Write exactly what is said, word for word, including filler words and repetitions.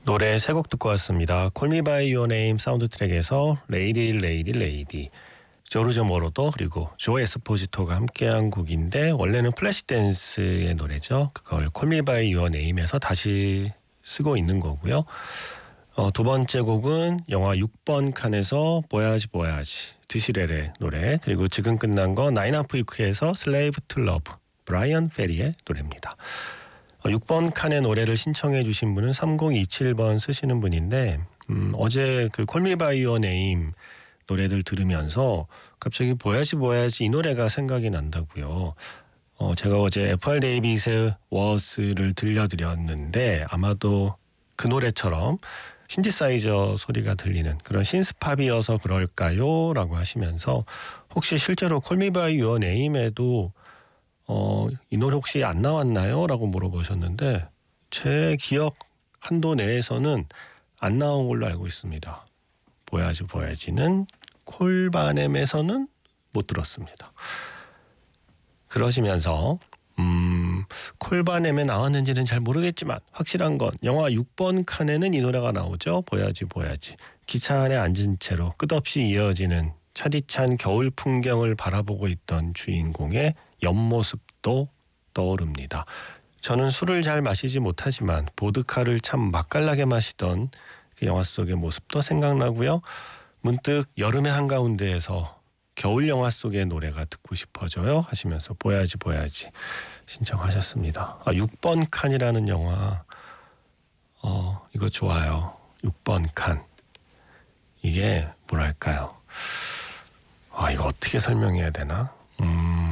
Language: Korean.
노래 세 곡 듣고 왔습니다. Call Me By Your Name 사운드 트랙에서 Lady Lady Lady, 조르조 모로도 그리고 조 에스포지토가 함께한 곡인데 원래는 플래시댄스의 노래죠. 그걸 Call Me By Your Name에서 다시 쓰고 있는 거고요. 어, 두 번째 곡은 영화 육 번 칸에서 보야지 보야지 드시레레 노래, 그리고 지금 끝난 거 나인 하프 위크에서 슬레이브 투 러브 브라이언 페리의 노래입니다. 육 번 칸의 노래를 신청해 주신 분은 삼공이칠 번 쓰시는 분인데 음, 어제 그 Call Me By Your Name 노래들 들으면서 갑자기 보야지 보야지 이 노래가 생각이 난다고요. 어, 제가 어제 에프알 데이빗의 워스를 들려드렸는데 아마도 그 노래처럼 신디사이저 소리가 들리는 그런 신스팝이어서 그럴까요? 라고 하시면서 혹시 실제로 Call Me By Your Name에도 어, 이 노래 혹시 안 나왔나요? 라고 물어보셨는데 제 기억 한도 내에서는 안 나온 걸로 알고 있습니다. 보야지 보야지는 콜바넴에서는 못 들었습니다. 그러시면서 음, 콜바넴에 나왔는지는 잘 모르겠지만 확실한 건 영화 육 번 칸에는 이 노래가 나오죠. 보야지 보야지. 기차 안에 앉은 채로 끝없이 이어지는 차디찬 겨울 풍경을 바라보고 있던 주인공의 옆모습도 떠오릅니다. 저는 술을 잘 마시지 못하지만 보드카를 참 맛깔나게 마시던 그 영화 속의 모습도 생각나고요. 문득 여름의 한가운데에서 겨울 영화 속의 노래가 듣고 싶어져요 하시면서 보야지 보야지 신청하셨습니다. 아, 육 번 칸이라는 영화 어, 이거 좋아요. 육 번 칸. 이게 뭐랄까요. 아, 이거 어떻게 설명해야 되나? 음...